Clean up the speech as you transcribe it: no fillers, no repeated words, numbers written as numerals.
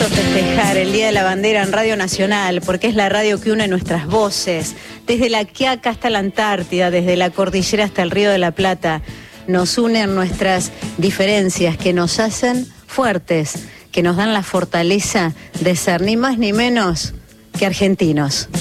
Festejar el Día de la Bandera en Radio Nacional, porque es la radio que une nuestras voces, desde la Quiaca hasta la Antártida, desde la cordillera hasta el Río de la Plata. Nos unen nuestras diferencias que nos hacen fuertes, que nos dan la fortaleza de ser ni más ni menos que argentinos.